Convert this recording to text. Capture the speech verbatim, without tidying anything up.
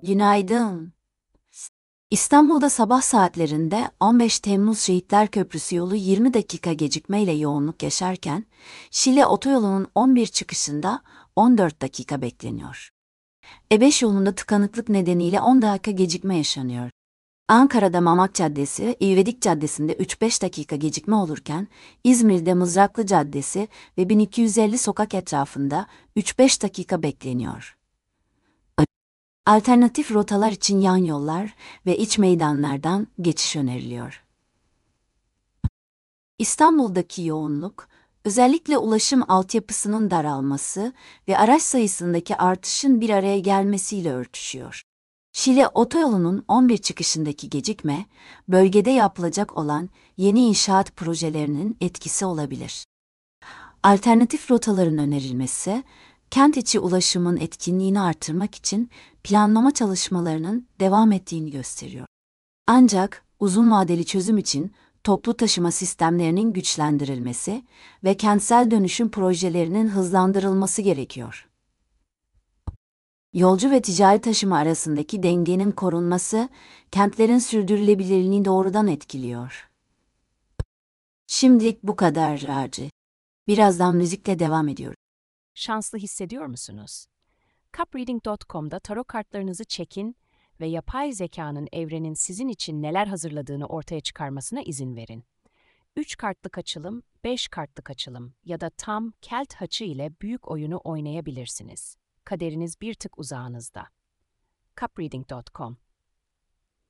Günaydın. İstanbul'da sabah saatlerinde on beş Temmuz Şehitler Köprüsü yolu yirmi dakika gecikmeyle yoğunluk yaşarken, Şile otoyolunun on bir çıkışında on dört dakika bekleniyor. E beş yolunda tıkanıklık nedeniyle on dakika gecikme yaşanıyor. Ankara'da Mamak Caddesi, İvedik Caddesi'nde üç beş dakika gecikme olurken, İzmir'de Mızraklı Caddesi ve bin iki yüz elli sokak etrafında üç beş dakika bekleniyor. Alternatif rotalar için yan yollar ve iç meydanlardan geçiş öneriliyor. İstanbul'daki yoğunluk, özellikle ulaşım altyapısının daralması ve araç sayısındaki artışın bir araya gelmesiyle örtüşüyor. Şile otoyolunun on bir çıkışındaki gecikme, bölgede yapılacak olan yeni inşaat projelerinin etkisi olabilir. Alternatif rotaların önerilmesi, kent içi ulaşımın etkinliğini artırmak için planlama çalışmalarının devam ettiğini gösteriyor. Ancak uzun vadeli çözüm için toplu taşıma sistemlerinin güçlendirilmesi ve kentsel dönüşüm projelerinin hızlandırılması gerekiyor. Yolcu ve ticari taşıma arasındaki dengenin korunması, kentlerin sürdürülebilirliğini doğrudan etkiliyor. Şimdilik bu kadar Raci. Birazdan müzikle devam ediyoruz. Şanslı hissediyor musunuz? cup reading nokta com'da tarot kartlarınızı çekin ve yapay zekanın evrenin sizin için neler hazırladığını ortaya çıkarmasına izin verin. üç kartlık açılım, beş kartlık açılım ya da tam kelt haçı ile büyük oyunu oynayabilirsiniz. Kaderiniz bir tık uzağınızda. cup reading nokta com